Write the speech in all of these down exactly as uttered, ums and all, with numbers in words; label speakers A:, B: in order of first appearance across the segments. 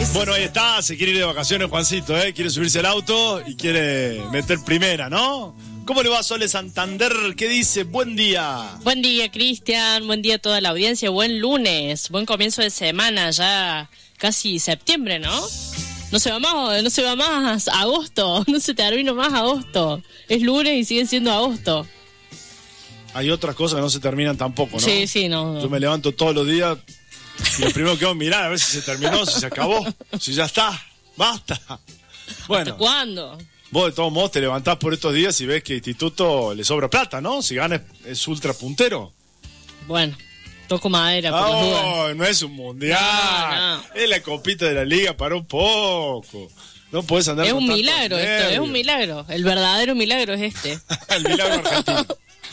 A: Bueno, ahí está, se quiere ir de vacaciones Juancito, ¿eh? Quiere subirse al auto y quiere meter primera, ¿no? ¿Cómo le va a Sole Santander? ¿Qué dice? Buen día.
B: Buen día, Cristian, buen día a toda la audiencia, buen lunes, buen comienzo de semana, ya casi septiembre, ¿no? No se va más, no se va más agosto, no se termina más agosto. Es lunes y sigue siendo agosto.
A: Hay otras cosas que no se terminan tampoco, ¿no?
B: Sí, sí, no.
A: Yo me levanto todos los días y lo primero que hago es mirar a ver si se terminó, si se acabó, si ya está, basta. Bueno.
B: ¿Hasta cuándo?
A: Vos de todos modos te levantás por estos días y ves que el instituto le sobra plata, ¿no? Si gana es ultra puntero.
B: Bueno, toco madera por las dudas.
A: No, no es un mundial.
B: No, no.
A: Es la copita de la liga para un poco. No podés andar
B: Es
A: con
B: un
A: tantos
B: milagro esto,
A: nervios.
B: es un milagro. El verdadero milagro es este.
A: El milagro argentino.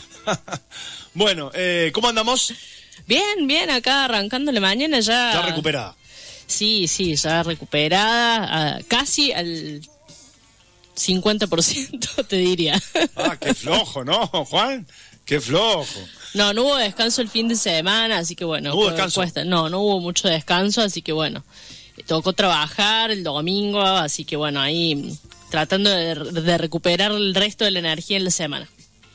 A: Bueno, eh, ¿cómo andamos?
B: Bien, bien, acá arrancándole mañana ya.
A: Ya recuperada.
B: Sí, sí, ya recuperada, a, casi al cincuenta por ciento te diría.
A: Ah, qué flojo, ¿no, Juan? Qué flojo.
B: No, no hubo descanso el fin de semana, así que bueno.
A: ¿No hubo
B: cu-
A: descanso?
B: Cuesta. No, no hubo mucho descanso, así que bueno. Tocó trabajar el domingo, así que bueno, ahí tratando de, de recuperar el resto de la energía en la semana.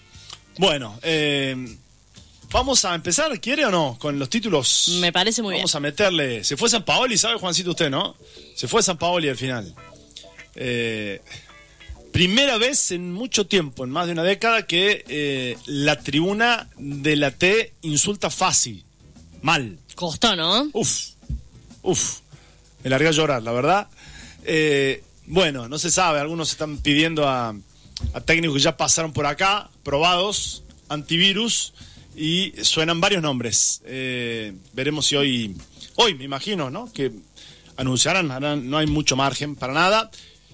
A: Bueno, eh, vamos a empezar, ¿quiere o no? Con los títulos.
B: Me parece muy
A: Vamos
B: bien.
A: a meterle. Se fue San Paoli, ¿sabe, Juancito, usted, no? Se fue San Paoli al final. Eh, primera vez en mucho tiempo, en más de una década, que eh, la tribuna de la T insulta fácil. Mal.
B: Costó, ¿no?
A: Uf, uf. Me largué a llorar, la verdad. Eh, bueno, no se sabe. Algunos están pidiendo a, a técnicos que ya pasaron por acá, probados, antivirus, y suenan varios nombres. Eh, veremos si hoy, hoy me imagino, ¿no? Que anunciarán, harán, no hay mucho margen para nada.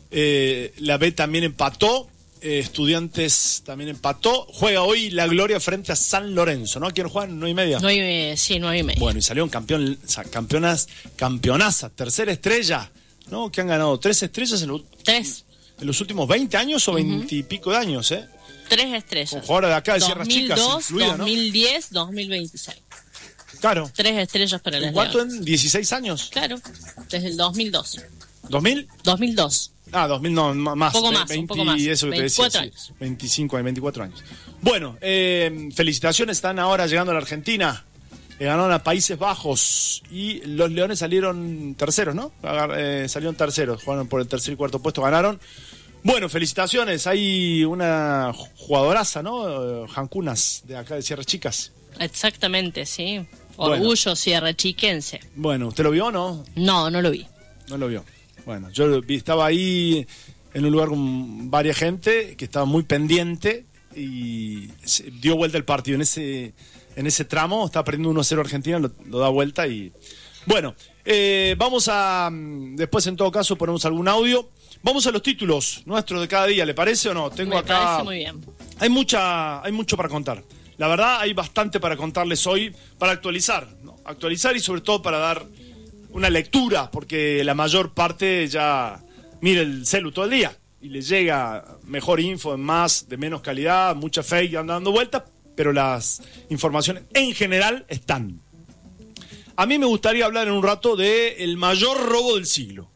A: Eh, la B también empató. Eh, Estudiantes también empató. Juega hoy la Gloria frente a San Lorenzo, ¿no? ¿Quién juega? ¿No y media?
B: No hay, sí, no hay medio.
A: Bueno, y salió un campeón, o sea, campeonas, campeonaza, tercera estrella, ¿no? Que han ganado tres estrellas en, lo-
B: Tres.
A: en los últimos veinte años o veinte y pico de años, ¿eh?
B: Tres estrellas.
A: Con jugadoras de acá de Sierras Chicas,
B: dos mil dos,
A: incluida, ¿no?
B: dos mil diez, dos mil veintiséis.
A: Claro.
B: Tres estrellas para las
A: ¿Cuánto
B: Leonas.
A: en dieciséis años?
B: Claro, desde el dos mil dos.
A: ¿dos mil?
B: dos mil dos.
A: Ah, dos mil, no, m- más.
B: Poco
A: ve-
B: más, un poco más.
A: Eso que te decía,
B: veinticuatro
A: sí.
B: años.
A: veinticinco, veinticuatro años. Bueno, eh, felicitaciones, están ahora llegando a la Argentina. Eh, ganaron a Países Bajos y los Leones salieron terceros, ¿no? Agar- eh, salieron terceros, jugaron por el tercer y cuarto puesto, ganaron. Bueno, felicitaciones, hay una jugadoraza, ¿no? Eh, Jancunas, de acá de Sierras Chicas.
B: Exactamente, sí.
A: Bueno.
B: Orgullo sierrachiquense.
A: Bueno, ¿usted lo vio o no?
B: No, no lo vi.
A: No lo vio. Bueno, yo lo vi, estaba ahí en un lugar con varias gente que estaba muy pendiente y se dio vuelta el partido. En ese, en ese tramo estaba perdiendo uno cero Argentina, lo, lo da vuelta y... Bueno, eh, vamos a... Después, en todo caso, ponemos algún audio. Vamos a los títulos nuestros de cada día, ¿le parece o no? Tengo
B: Me
A: acá...
B: parece muy bien.
A: Hay mucha, hay mucho para contar. La verdad, hay bastante para contarles hoy, para actualizar, ¿no? Actualizar y sobre todo para dar una lectura, porque la mayor parte ya mira el celu todo el día y le llega mejor info, más, de menos calidad, mucha fake anda dando vueltas, pero las informaciones en general están. A mí me gustaría hablar en un rato de el mayor robo del siglo,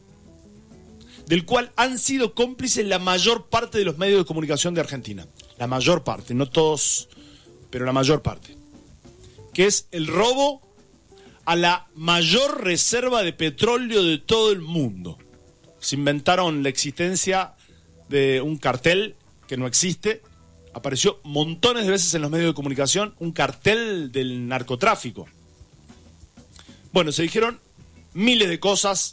A: del cual han sido cómplices la mayor parte de los medios de comunicación de Argentina. La mayor parte, no todos, pero la mayor parte. Que es el robo a la mayor reserva de petróleo de todo el mundo. Se inventaron la existencia de un cartel que no existe. Apareció montones de veces en los medios de comunicación un cartel del narcotráfico. Bueno, se dijeron miles de cosas